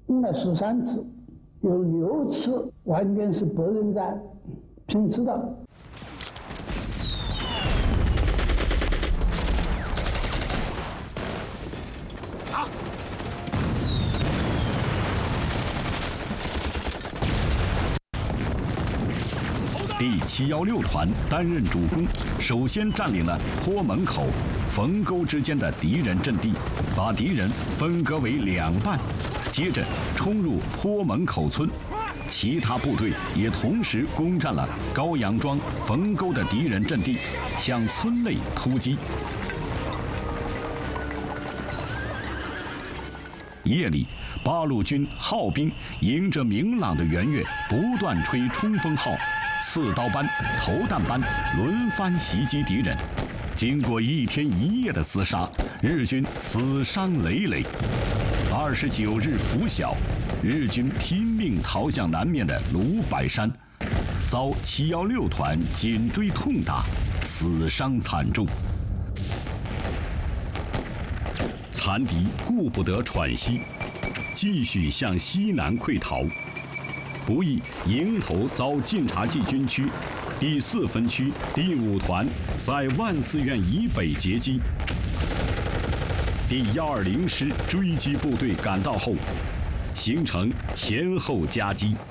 了13次，有6次完全是白人在拼刺的。 第716团担任主攻，首先占领了坡门口、冯沟之间的敌人阵地，把敌人分割为2半，接着冲入坡门口村。其他部队也同时攻占了高杨庄、冯沟的敌人阵地，向村内突击。夜里，八路军号兵迎着明朗的圆月，不断吹冲锋号。刺刀班、投弹班轮番袭击敌人，经过1天1夜的厮杀，日军死伤累累。29日拂晓，日军拼命逃向南面的鲁柏山，遭716团紧追痛打，死伤惨重。残敌顾不得喘息，继续向西南溃逃。不意迎头遭晋察冀军区第4分区第5团在万寺院以北截击。第120师追击部队赶到后，形成前后夹击。